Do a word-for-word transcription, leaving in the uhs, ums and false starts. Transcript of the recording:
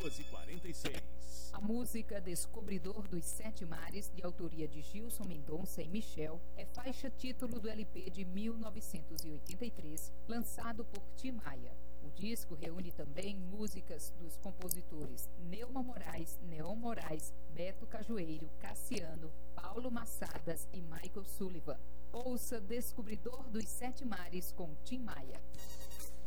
duas e quarenta e seis. A música Descobridor dos Sete Mares, de autoria de Gilson Mendonça e Michel, é faixa título do L P de mil novecentos e oitenta e três, lançado por Tim Maia. O disco reúne também músicas dos compositores Neuma Moraes, Neon Moraes, Beto Cajueiro, Cassiano, Paulo Massadas e Michael Sullivan. Ouça Descobridor dos Sete Mares com Tim Maia.